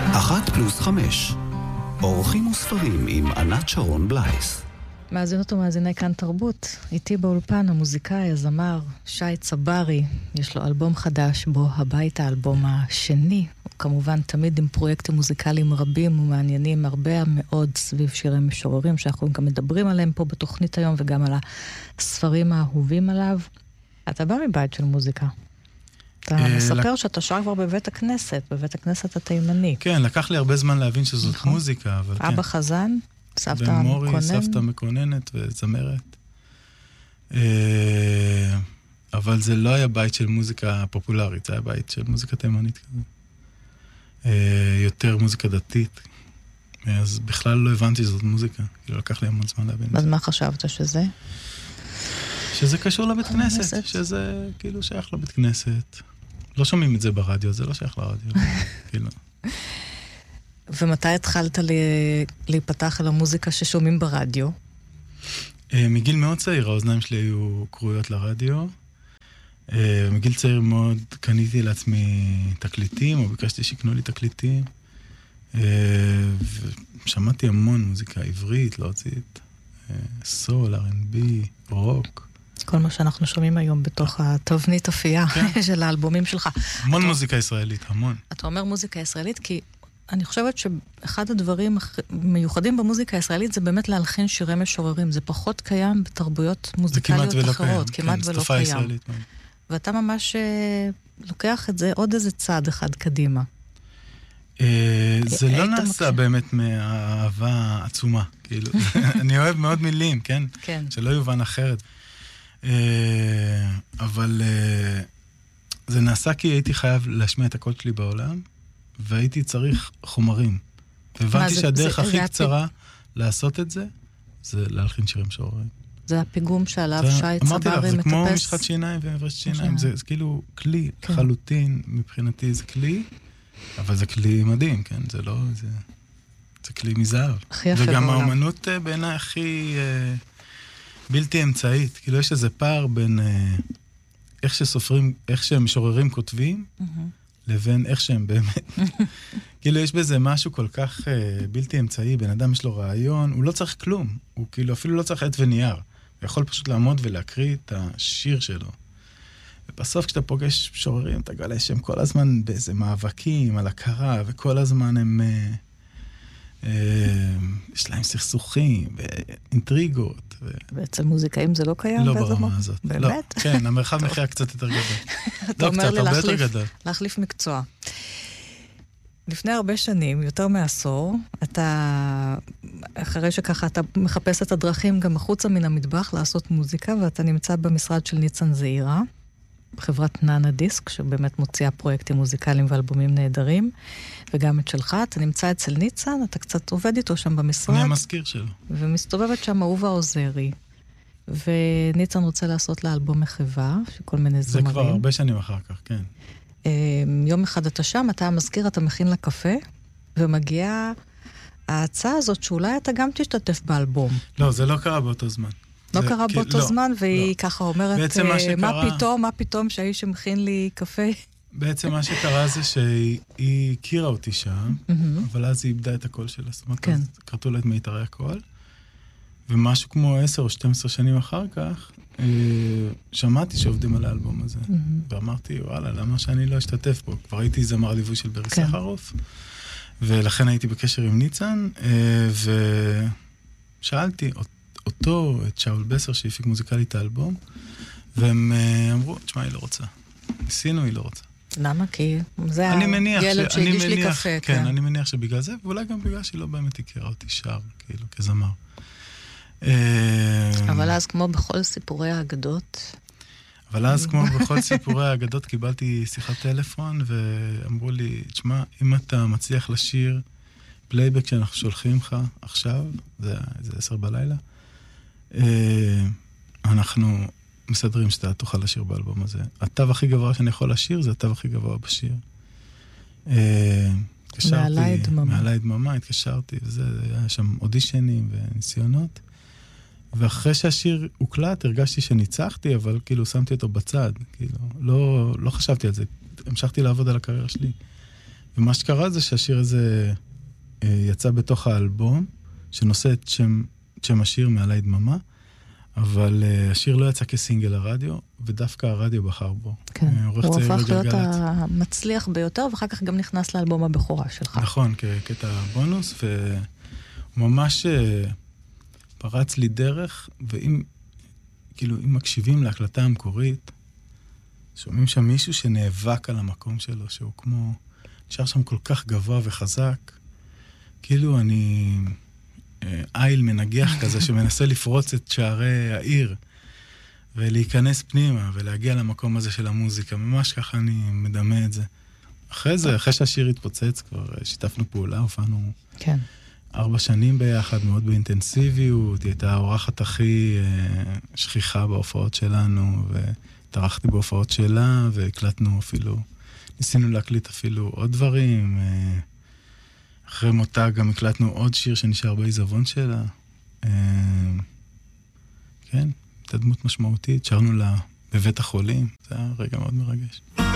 1+5 אורחים וספרים עם ענת שרון בלייס. מאזינות ומאזיני כאן תרבות, איתי באולפן המוזיקאי, הזמר שי צברי. יש לו אלבום חדש בו הבית, האלבום השני. הוא כמובן תמיד עם פרויקטים מוזיקליים רבים ומעניינים, הרבה מאוד סביב שירי משוררים שאנחנו גם מדברים עליהם פה בתוכנית היום, וגם על הספרים האהובים עליו. אתה בא מבית של מוזיקה. אתה מספר שאתה שר כבר בבית הכנסת התימני. כן, לקח לי הרבה זמן להבין שזאת מוזיקה, אבל כן. אבא חזן, סבתא מקונן. ומורי, סבתא מקוננת וזמרת. אבל זה לא היה בית של מוזיקה פופולרית, זה היה בית של מוזיקה תימנית כזה. יותר מוזיקה דתית. אז בכלל לא הבנתי שזאת מוזיקה. כאילו לקח לי המון זמן להבין. אז מה חשבת שזה? שזה קשור לבית כנסת, שזה כאילו שייך לבית כנסת. לא שומעים את זה ברדיו, זה לא שייך לרדיו. כאילו. ומתי התחלת להיפתח על המוזיקה ששומעים ברדיו? מגיל מאוד צעיר, האוזניים שלי היו קרויות לרדיו. מגיל צעיר מאוד קניתי לעצמי תקליטים, או ביקשתי שיקנו לי תקליטים. ושמעתי המון מוזיקה עברית, להוצית, סול, R&B, רוק. כל מה שאנחנו שומעים היום בתוך התבנית אפייה של האלבומים שלך. המון מוזיקה ישראלית, המון. אתה אומר מוזיקה ישראלית כי אני חושבת שאחד הדברים מיוחדים במוזיקה הישראלית זה באמת להלחין שירי משוררים. זה פחות קיים בתרבויות מוזיקליות אחרות. כמעט ולא קיים. ואתה ממש לוקח את זה עוד איזה צעד אחד קדימה. זה לא נעשה באמת מאהבה עצומה. אני אוהב מאוד מילים, כן? שלא יובן אחרת. אבל זה נעשה כי הייתי חייב להשמיע את הקול שלי בעולם, והייתי צריך חומרים. והבנתי שהדרך הכי קצרה לעשות את זה, זה להלחין שירים משוררים. זה הפיגום שעליו שי צברי מטפס. אמרתי לך, זה כמו משחת שיניים ומברשת שיניים. זה כאילו כלי, חלוטין, מבחינתי זה כלי, אבל זה כלי מדהים, כן? זה לא, זה כלי מזהב. וגם האמנות בעיניי הכי בלתי אמצעית. כאילו יש איזה פער בין איך שמשוררים כותבים, לבין איך שהם באמת. כאילו יש בזה משהו כל כך בלתי אמצעי, בן אדם יש לו רעיון, הוא לא צריך כלום, הוא כאילו אפילו לא צריך עט ונייר, הוא יכול פשוט לעמוד ולהקריא את השיר שלו. ובסוף כשאתה פוגש משוררים, אתה גלה שהם כל הזמן באיזה מאבקים על הכרה, וכל הזמן הם יש להם סכסוכים ואינטריגות. ואצל מוזיקאים זה לא קיים? לא ברמה הזאת. באמת? כן, המרחב מחיה קצת יותר גדול. אתה אומר לי להחליף מקצוע. לפני הרבה שנים, יותר מעשור, אתה, אחרי שככה אתה מחפש את הדרכים גם מחוצה מן המטבח לעשות מוזיקה, ואתה נמצא במשרד של ניצן זעירה, בחברת נאנה דיסק, שבאמת מוציאה פרויקטים מוזיקליים ואלבומים נהדרים, וגם את שלך, אתה נמצא אצל ניצן, אתה קצת עובד איתו שם במשרד. אני המזכיר שלו. ומסתובבת שם אהובה עוזרי, וניצן רוצה לעשות לה אלבום מחווה, שכל מיני זמרים. זה כבר הרבה שנים אחר כך, כן. יום אחד אתה שם, אתה המזכיר, אתה מכין לה קפה, ומגיעה ההצעה הזאת שאולי אתה גם תשתתף באלבום. לא, זה לא קרה באותו זמן. לא קרה באותו זמן, והיא ככה אומרת, מה פתאום שהאיש שמכין לי קפה? בעצם מה שקרה זה שהיא הכירה אותי שם, אבל אז היא איבדה את הקול שלה. זאת אומרת, קרתו לה את מיתרי הקול, ומשהו כמו 10 או 12 שנים אחר כך, שמעתי שעובדים על האלבום הזה. ואמרתי, וואלה, למה שאני לא אשתתף בו? כבר הייתי זמר ליווי של ברי סחרוף, ולכן הייתי בקשר עם ניצן, ושאלתי אותו, את שאול בסר, שהפיק מוזיקלית האלבום, והם אמרו, תשמע, היא לא רוצה. ניסינו, היא לא רוצה. למה? כי זה הילד שהגיש לי קפה. כן, אני מניח שבגלל זה, ואולי גם בגלל שהיא לא באמת הכירה אותי שר, כאילו, כזמר. אבל אז כמו בכל סיפורי האגדות... קיבלתי שיחת טלפון, ואמרו לי, תשמע, אם אתה מצליח לשיר פלייבק שאנחנו שולחים לך עכשיו, זה 10 בלילה, אנחנו מסדרים שאתה תוכל לשיר באלבום הזה. התו הכי גבוה שאני יכול לשיר, זה התו הכי גבוה בשיר. מעלי דממה, התקשרתי, וזה, היה שם אודישנים וניסיונות, ואחרי שהשיר הוקלט, הרגשתי שניצחתי, אבל כאילו שמתי אותו בצד, כאילו, לא חשבתי על זה, המשכתי לעבוד על הקריירה שלי. ומה שקרה זה שהשיר הזה יצא בתוך האלבום, שנושא את שם השיר מעלי דממה, אבל השיר לא יצא כסינגל לרדיו, ודווקא הרדיו בחר בו. כן, הוא הפך להיות המצליח ביותר, ואחר כך גם נכנס לאלבום הבכורה שלך. נכון, כקטע בונוס, והוא ממש פרץ לי דרך, ואם כאילו, אם מקשיבים להקלטה המקורית, שומעים שם מישהו שנאבק על המקום שלו, שהוא כמו, נשאר שם כל כך גבוה וחזק, כאילו אני איל מנגח כזה שמנסה לפרוץ את שערי העיר, ולהיכנס פנימה, ולהגיע למקום הזה של המוזיקה. ממש ככה אני מדמה את זה. אחרי זה, אחרי שהשיר התפוצץ, כבר שיתפנו פעולה, הופענו 4 שנים ביחד, מאוד באינטנסיביות. היא הייתה האורחת הכי שכיחה בהופעות שלנו, ותרחתי בהופעות שלה, והקלטנו אפילו, ניסינו להקליט אפילו עוד דברים. אחרי מותה גם הקלטנו עוד שיר שנשאר בעיזבון שלה. כן, הייתה דמות משמעותית, שרנו לה בבית החולים, זה היה רגע מאוד מרגש.